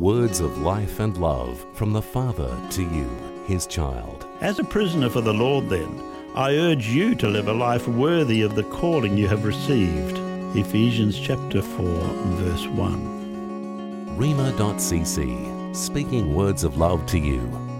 Words of life and love from the Father to you, His child. As a prisoner for the Lord, then, I urge you to live a life worthy of the calling you have received. Ephesians chapter 4, verse 1. Rhema.cc, speaking words of love to you.